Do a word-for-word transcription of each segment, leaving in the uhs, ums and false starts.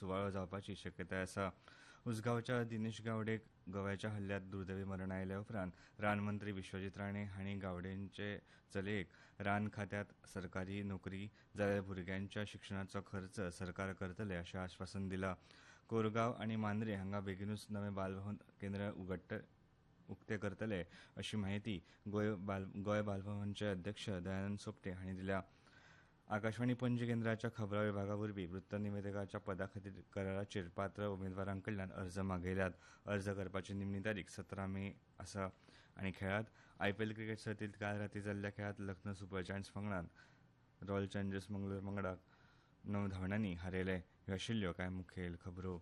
सुवाळो जावपाची शक्यताय आसा. उसगांवच्या दिनेश गावडेक गव्याच्या हल्ल्यांत दुर्दैवी मरण आयल्या उपरांत रानमंत्री विश्वजीत राणे हांणी गावडेंचे चलयेक रान खात्यांत सरकारी नोकरी जाल्यार भुरग्यांच्या शिक्षणाचो खर्च सरकार करतले अशें आश्वासन दिलां. कोरगांव आनी मांद्रे हांगा बेगीनूच नवें बालभवन केंद्र उगडट उक्ते करतले अशी माहिती गोंय बाल गोंय बालभवनचे अध्यक्ष दयानंद सोपटे हांणी दिल्या. आकाशवाणी पणजी केंद्राच्या खबरां विभागा वरवीं वृत्त निवेदकाच्या पदा खातीर कराराचेर पात्र उमेदवारां कडल्यान अर्ज मागयल्यात. अर्ज करपाची निमणी तारीख सतरा मे आसा. आनी खेळांत आयपीएल क्रिकेट सर्तींत काल रातीं जाल्ल्या खेळांत लखनौ सुपर जायंट्स पंगडान रॉयल चॅलेंजर्स मंगळूर पंगडाक णव धांवड्यांनी हारयले. ह्यो आशिल्ल्यो कांय मुखेल खबरो.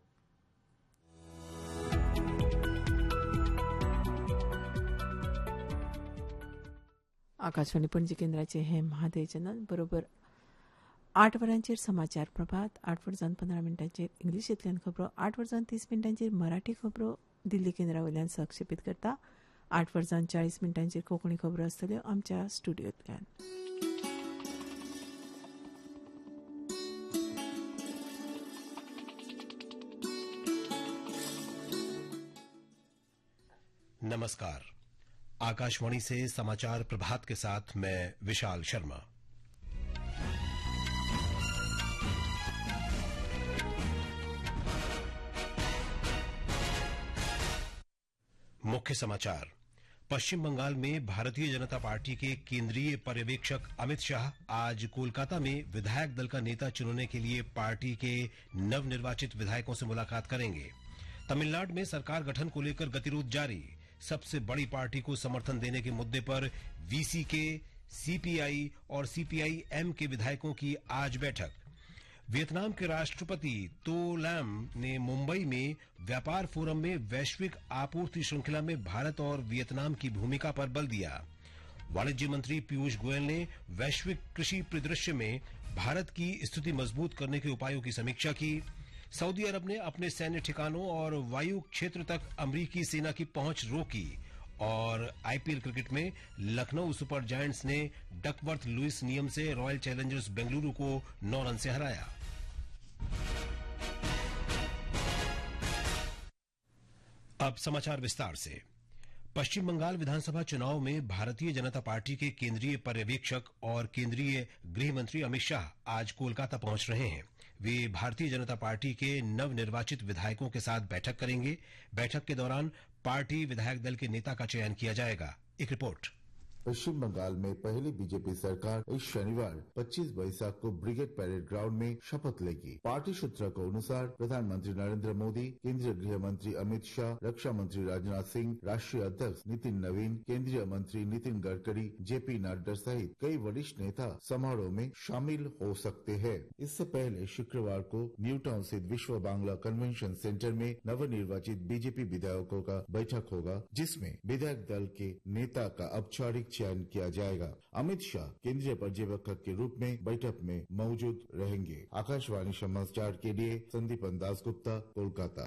आकाशवाणी पणजी केंद्राचे हे म्हादय चॅनल बरोबर आठ वरांचेर समाचार प्रभात, आठ वरांजावन पंदरा मिनटांचेर इंग्लिशींतल्यान खबरो, आठ वरांजावन तीस मिनटांचेर मराठी खबरो दिल्ली केंद्रा वयल्यान संक्षेपीत करता. आठ वरांजावन चाळीस मिनटांचेर कोंकणी खबरो आसतल्यो आमच्या स्टुडियोंतल्यान. नमस्कार. आकाशवाणी से समाचार प्रभात के साथ मैं विशाल शर्मा. मुख्य समाचार. पश्चिम बंगाल में भारतीय जनता पार्टी के केंद्रीय पर्यवेक्षक अमित शाह आज कोलकाता में विधायक दल का नेता चुनने के लिए पार्टी के नवनिर्वाचित विधायकों से मुलाकात करेंगे. तमिलनाडु में सरकार गठन को लेकर गतिरोध जारी. सबसे बड़ी पार्टी को समर्थन देने के मुद्दे पर वीसीके, सीपीआई और सीपीआई-एम के विधायकों की आज बैठक. वियतनाम के राष्ट्रपति तो लैम ने मुंबई में व्यापार फोरम में वैश्विक आपूर्ति श्रृंखला में भारत और वियतनाम की भूमिका पर बल दिया. वाणिज्य मंत्री पीयूष गोयल ने वैश्विक कृषि परिदृश्य में भारत की स्थिति मजबूत करने के उपायों की समीक्षा की. सऊदी अरब ने अपने सैन्य ठिकानों और वायु क्षेत्र तक अमरीकी सेना की पहुंच रोकी. और आईपीएल क्रिकेट में लखनऊ सुपर जायंट्स ने डकवर्थ लुइस नियम से रॉयल चैलेंजर्स बेंगलुरु को नौ रन से हराया. अब समाचार विस्तार से. पश्चिम बंगाल विधानसभा चुनाव में भारतीय जनता पार्टी के केंद्रीय पर्यवेक्षक और केंद्रीय गृह मंत्री अमित शाह आज कोलकाता पहुंच रहे हैं. वे भारतीय जनता पार्टी के नवनिर्वाचित विधायकों के साथ बैठक करेंगे. बैठक के दौरान पार्टी विधायक दल के नेता का चयन किया जाएगा. एक रिपोर्ट. पश्चिम बंगाल में पहली बीजेपी सरकार इस शनिवार पच्चीस बैसाख को ब्रिगेड परेड ग्राउंड में शपथ लेगी. पार्टी सूत्रों के अनुसार प्रधानमंत्री नरेंद्र मोदी, केंद्रीय गृह मंत्री अमित शाह, रक्षा मंत्री राजनाथ सिंह, राष्ट्रीय अध्यक्ष नितिन नवीन, केंद्रीय मंत्री नितिन गडकरी, जेपी नड्डा सहित कई वरिष्ठ नेता समारोह में शामिल हो सकते हैं. इससे पहले शुक्रवार को न्यू टाउन स्थित विश्व बांग्ला कन्वेंशन सेंटर में नवनिर्वाचित बीजेपी विधायकों का बैठक होगा, जिसमें विधायक दल के नेता का औपचारिक चयन किया जाएगा. अमित शाह केंद्रीय पर्यवेक्षक के रूप में बैठक में मौजूद रहेंगे. आकाशवाणी समाचार के लिए संदीपन दासगुप्ता, कोलकाता.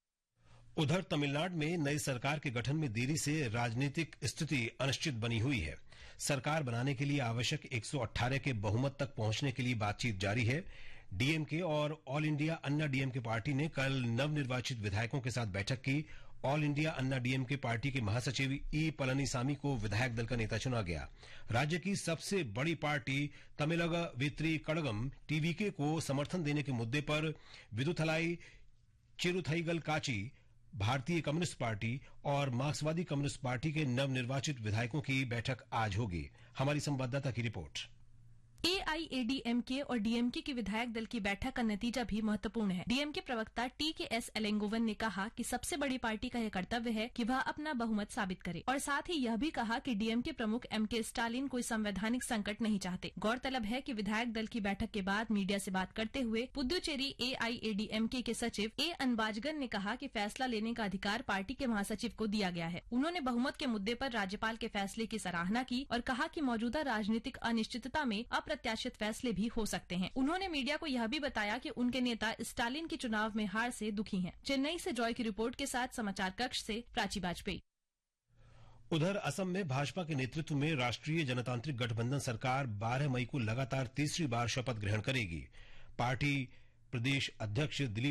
उधर तमिलनाडु में नई सरकार के गठन में देरी से राजनीतिक स्थिति अनिश्चित बनी हुई है. सरकार बनाने के लिए आवश्यक एक सौ अठारह के बहुमत तक पहुंचने के लिए बातचीत जारी है. डीएमके और ऑल इंडिया अन्ना डीएमके पार्टी ने कल नवनिर्वाचित विधायकों के साथ बैठक की. ऑल इंडिया अन्ना डीएमके पार्टी के महासचिव ई पलनीसामी को विधायक दल का नेता चुना गया. राज्य की सबसे बड़ी पार्टी तमिलग वित्री कड़गम टीवीके को समर्थन देने के मुद्दे पर विदुथलाई चिरुथईगल काची, भारतीय कम्युनिस्ट पार्टी और मार्क्सवादी कम्युनिस्ट पार्टी के नवनिर्वाचित विधायकों की बैठक आज होगी. हमारी संवाददाता की रिपोर्ट. एआईएडीएमके और डीएमके के विधायक दल की बैठक का नतीजा भी महत्वपूर्ण है. डीएमके प्रवक्ता टी के एस एलेंगोवन ने कहा कि सबसे बड़ी पार्टी का यह कर्तव्य है कि वह अपना बहुमत साबित करे और साथ ही यह भी कहा कि डीएमके प्रमुख एम के स्टालिन कोई संवैधानिक संकट नहीं चाहते. गौरतलब है कि विधायक दल की बैठक के बाद मीडिया से बात करते हुए पुदुचेरी एआईएडीएमके के सचिव ए अनबाजगन ने कहा कि फैसला लेने का अधिकार पार्टी के महासचिव को दिया गया है. उन्होंने बहुमत के मुद्दे पर राज्यपाल के फैसले की सराहना की और कहा कि मौजूदा राजनीतिक अनिश्चितता में अप्रत्याशित फैसले भी हो सकते हैं. उन्होंने मीडिया को यह भी बताया कि उनके नेता स्टालिन की चुनाव में हार से दुखी हैं. चेन्नई से जॉय की रिपोर्ट के साथ समाचार कक्ष से प्राची बाजपेयी. उधर असम में भाजपा के नेतृत्व में राष्ट्रीय जनतांत्रिक गठबंधन सरकार बारह मई को लगातार तीसरी बार शपथ ग्रहण करेगी. पार्टी प्रदेश अध्यक्ष दिलीप